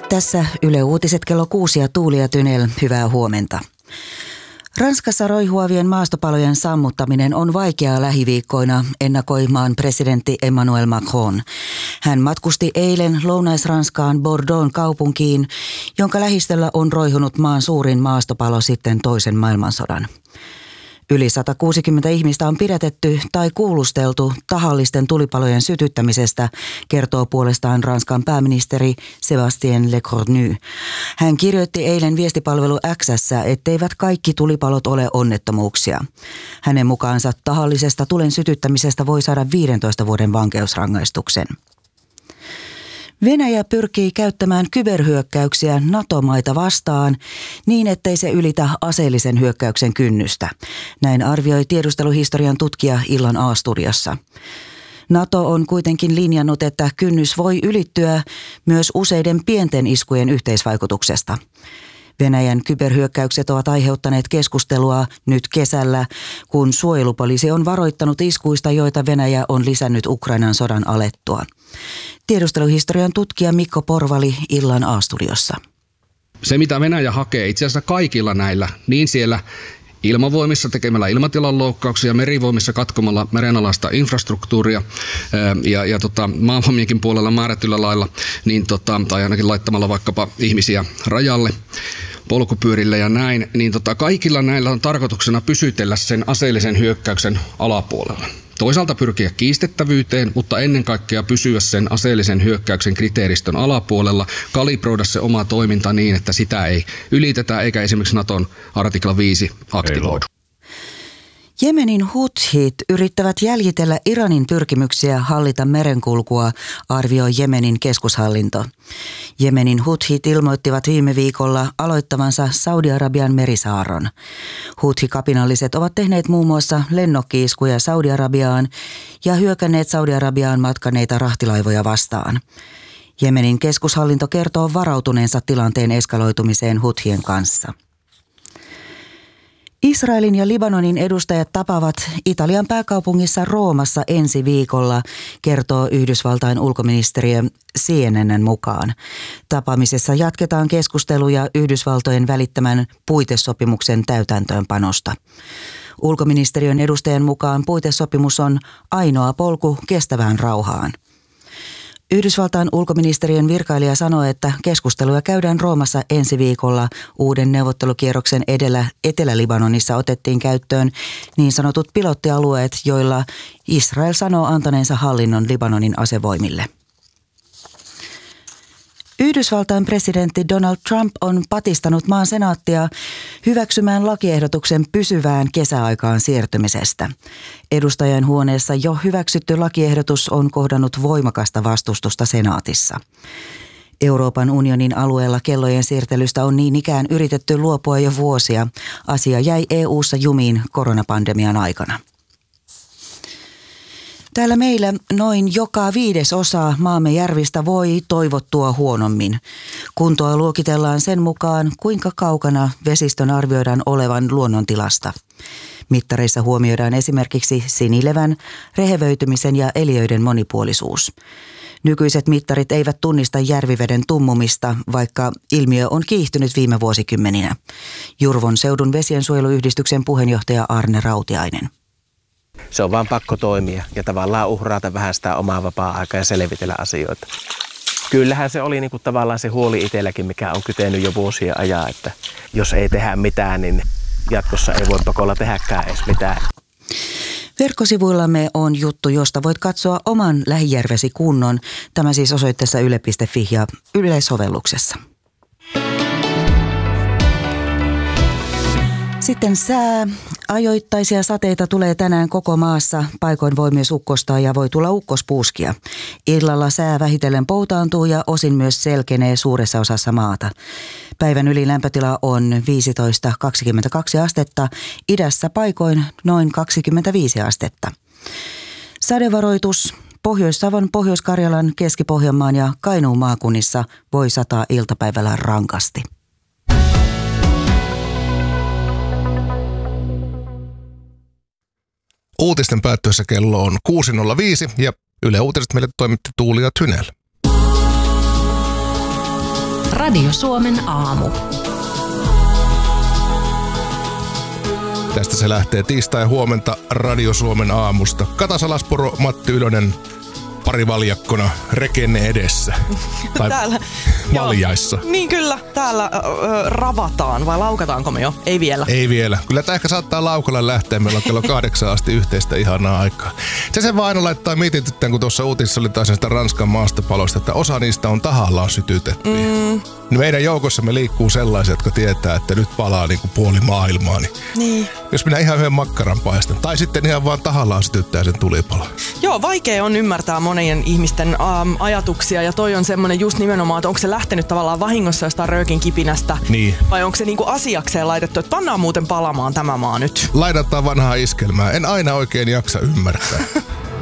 Tässä Yle Uutiset kello 6 ja Tuuli ja Tynel, hyvää huomenta. Ranskassa roihuavien maastopalojen sammuttaminen on vaikeaa lähiviikkoina, ennakoi maan presidentti Emmanuel Macron. Hän matkusti eilen Lounais-Ranskaan Bordeauxn kaupunkiin, jonka lähistöllä on roihunut maan suurin maastopalo sitten toisen maailmansodan. Yli 160 ihmistä on pidätetty tai kuulusteltu tahallisten tulipalojen sytyttämisestä, kertoo puolestaan Ranskan pääministeri Sébastien Lecornu. Hän kirjoitti eilen viestipalvelu X:ssä, etteivät kaikki tulipalot ole onnettomuuksia. Hänen mukaansa tahallisesta tulen sytyttämisestä voi saada 15 vuoden vankeusrangaistuksen. Venäjä pyrkii käyttämään kyberhyökkäyksiä NATO-maita vastaan niin, ettei se ylitä aseellisen hyökkäyksen kynnystä. Näin arvioi tiedusteluhistorian tutkija Illan A-studiossa. NATO on kuitenkin linjannut, että kynnys voi ylittyä myös useiden pienten iskujen yhteisvaikutuksesta. Venäjän kyberhyökkäykset ovat aiheuttaneet keskustelua nyt kesällä, kun suojelupoliisi on varoittanut iskuista, joita Venäjä on lisännyt Ukrainan sodan alettua. Tiedusteluhistorian tutkija Mikko Porvali Illan A-studiossa. Se, mitä Venäjä hakee itse asiassa kaikilla näillä, niin siellä ilmavoimissa tekemällä ilmatilan loukkauksia, merivoimissa katkomalla merenalaista infrastruktuuria ja maavoimienkin puolella määrätyllä lailla, niin tai ainakin laittamalla vaikkapa ihmisiä rajalle, polkupyörille ja näin, niin kaikilla näillä on tarkoituksena pysytellä sen aseellisen hyökkäyksen alapuolella. Toisaalta pyrkiä kiistettävyyteen, mutta ennen kaikkea pysyä sen aseellisen hyökkäyksen kriteeristön alapuolella, kalibroida se oma toiminta niin, että sitä ei ylitetä eikä esimerkiksi Naton artikla 5 aktivoidu. Jemenin Huthit yrittävät jäljitellä Iranin pyrkimyksiä hallita merenkulkua, arvioi Jemenin keskushallinto. Jemenin Huthit ilmoittivat viime viikolla aloittavansa Saudi-Arabian merisaarron. Huthi-kapinalliset ovat tehneet muun muassa lennokki-iskuja Saudi-Arabiaan ja hyökänneet Saudi-Arabiaan matkanneita rahtilaivoja vastaan. Jemenin keskushallinto kertoo varautuneensa tilanteen eskaloitumiseen Huthien kanssa. Israelin ja Libanonin edustajat tapaavat Italian pääkaupungissa Roomassa ensi viikolla, kertoo Yhdysvaltain ulkoministeriö CNN:n mukaan. Tapaamisessa jatketaan keskusteluja Yhdysvaltojen välittämän puitesopimuksen täytäntöönpanosta. Ulkoministeriön edustajan mukaan puitesopimus on ainoa polku kestävään rauhaan. Yhdysvaltain ulkoministeriön virkailija sanoi, että keskusteluja käydään Roomassa ensi viikolla. Uuden neuvottelukierroksen Etelä-Libanonissa otettiin käyttöön niin sanotut pilottialueet, joilla Israel sanoo antaneensa hallinnon Libanonin asevoimille. Yhdysvaltain presidentti Donald Trump on patistanut maan senaattia hyväksymään lakiehdotuksen pysyvään kesäaikaan siirtymisestä. Edustajien huoneessa jo hyväksytty lakiehdotus on kohdannut voimakasta vastustusta senaatissa. Euroopan unionin alueella kellojen siirtelystä on niin ikään yritetty luopua jo vuosia. Asia jäi EU:ssa jumiin koronapandemian aikana. Täällä meillä noin joka 5% maamme järvistä voi toivottua huonommin. Kuntoa luokitellaan sen mukaan, kuinka kaukana vesistön arvioidaan olevan luonnontilasta. Mittareissa huomioidaan esimerkiksi sinilevän, rehevöitymisen ja eliöiden monipuolisuus. Nykyiset mittarit eivät tunnista järviveden tummumista, vaikka ilmiö on kiihtynyt viime vuosikymmeninä. Jurvon seudun vesiensuojeluyhdistyksen puheenjohtaja Arne Rautiainen. Se on vaan pakko toimia ja tavallaan uhrata vähän sitä omaa vapaa-aikaa ja selvitellä asioita. Kyllähän se oli niinku tavallaan se huoli itselläkin, mikä on kytenyt jo vuosien ajan, että jos ei tehdä mitään, niin jatkossa ei voi pakolla tehdäkään edes mitään. Verkkosivuillamme on juttu, josta voit katsoa oman lähijärvesi kunnon. Tämä siis osoitteessa yle.fi ja Yle-sovelluksessa. Sitten sää. Ajoittaisia sateita tulee tänään koko maassa. Paikoin voi myös ukkostaa ja voi tulla ukkospuuskia. Illalla sää vähitellen poutaantuu ja osin myös selkenee suuressa osassa maata. Päivän ylilämpötila on 15-22 astetta, idässä paikoin noin 25 astetta. Sadevaroitus Pohjois-Savon, Pohjois-Karjalan, Keski-Pohjanmaan ja Kainuun maakunnissa voi sataa iltapäivällä rankasti. Uutisten päättyessä kello on 6.05 ja Yle Uutiset meille toimitti Tuuli ja Tynel. Radio Suomen aamu. Tästä se lähtee tiistai huomenta Radio Suomen aamusta. Kata Salaspuro, Matti Ylönen parivaljakkona rekenne edessä. Tai täällä, valjaissa. Joo, niin kyllä, täällä ravataan, vai laukataanko me jo? Ei vielä. Ei vielä. Kyllä tämä ehkä saattaa laukalle lähteä. Meillä on kello 8 asti yhteistä ihanaa aikaa. Se vaan laittaa mietityttään, kun tuossa uutisissa oli taas sitä Ranskan maastopaloista, että osa niistä on tahallaan sytytetty. Meidän joukossamme liikkuu sellaisia, jotka tietää, että nyt palaa niin kuin puoli maailmaa. Niin. Jos minä ihan yhden makkaran paistan, tai sitten ihan vaan tahallaan sytyttää sen tulipalo. Joo, vaikea on ymmärtää monien ihmisten ajatuksia, ja toi on semmoinen just nimenomaan, että onko se lähtenyt tavallaan vahingossa jostain röökin kipinästä, niin. Vai onko se niinku asiakseen laitettu, että pannaan muuten palamaan tämä maa nyt. Laitetaan vanhaa iskelmää. En aina oikein jaksa ymmärtää.